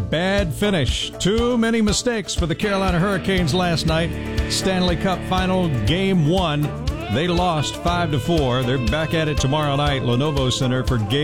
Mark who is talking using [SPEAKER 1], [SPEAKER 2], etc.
[SPEAKER 1] bad finish. Too many mistakes for the Carolina Hurricanes last night. Stanley Cup Final Game 1. They lost 5-4. They're back at it tomorrow night, Lenovo Center for Game